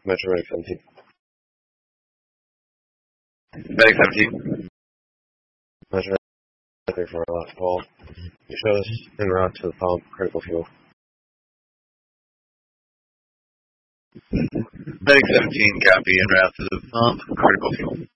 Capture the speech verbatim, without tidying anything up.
Metro Medic seventeen. Medic seventeen. Metro Medic for our last call. You show us en route to the pump, critical fuel. Medic seventeen, copy, en route to the pump, critical fuel.